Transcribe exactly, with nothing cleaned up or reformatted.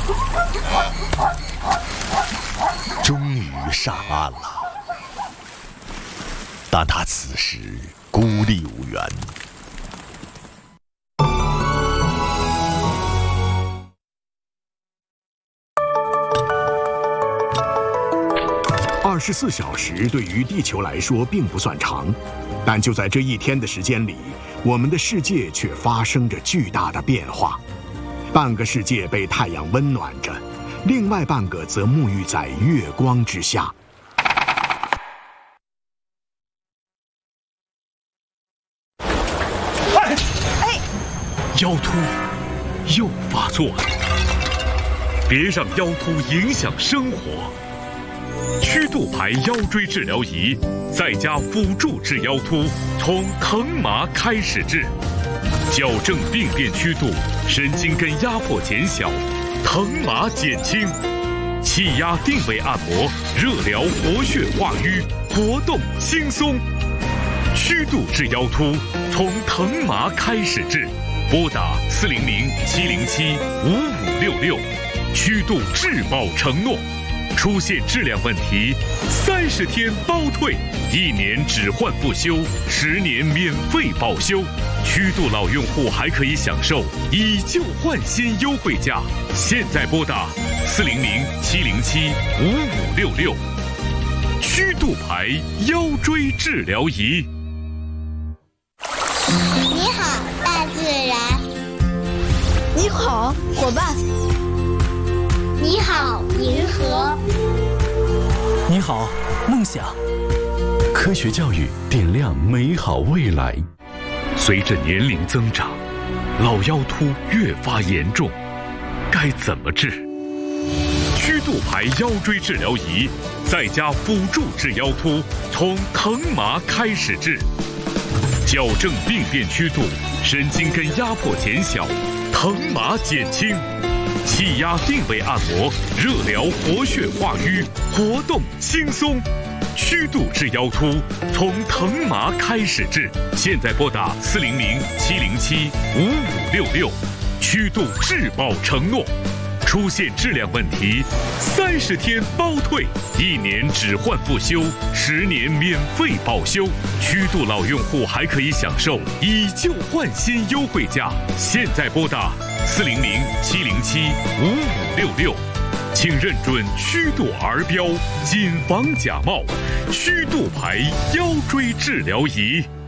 终于上岸了，但他此时孤立无援。 二十四小时对于地球来说并不算长，但就在这一天的时间里，我们的世界却发生着巨大的变化。半个世界被太阳温暖着，另外半个则沐浴在月光之下。 哎哎，腰突又发作了，别让腰突影响生活。曲度牌腰椎治疗仪，在家辅助治腰突，从疼麻开始治，矫正病变曲度，神经根压迫减小，疼麻减轻，气压定位按摩，热疗活血化瘀，活动轻松。曲度治腰突，从疼麻开始治，拨打四零零七零七五五六六，曲度质保承诺。出现质量问题，三十天包退，一年只换不修，十年免费保修。曲度老用户还可以享受以旧换新优惠价。现在拨打四零零七零七五五六六，曲度牌腰椎治疗仪。 你好，大自然。 你好，伙伴。 你好，银河。 你好，梦想。 科学教育点亮美好未来。 随着年龄增长，老腰突越发严重，该怎么治？曲度牌腰椎治疗仪，在家辅助治腰突，从疼麻开始治，矫正病变曲度，神经根压迫减小，疼麻减轻。气压定位按摩，热疗活血化瘀，活动轻松。曲度治腰突，从疼麻开始治。现在拨打四零零七零七五五六六，曲度质保承诺。出现质量问题，三十天包退，一年只换不修，十年免费保修。曲度老用户还可以享受以旧换新优惠价。现在拨打四零零七零七五五六六，请认准曲度儿标，谨防假冒。曲度牌腰椎治疗仪。